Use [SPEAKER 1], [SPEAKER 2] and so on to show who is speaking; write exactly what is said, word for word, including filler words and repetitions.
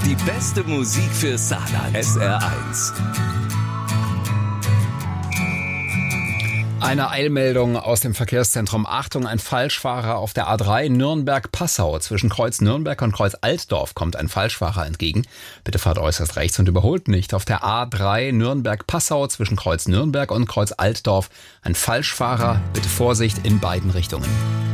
[SPEAKER 1] Die beste Musik für Saarland. S R eins.
[SPEAKER 2] Eine Eilmeldung aus dem Verkehrszentrum. Achtung, ein Falschfahrer auf der A drei Nürnberg-Passau. Zwischen Kreuz Nürnberg und Kreuz Altdorf kommt ein Falschfahrer entgegen. Bitte fahrt äußerst rechts und überholt nicht. Auf der A drei Nürnberg-Passau zwischen Kreuz Nürnberg und Kreuz Altdorf ein Falschfahrer. Bitte Vorsicht in beiden Richtungen.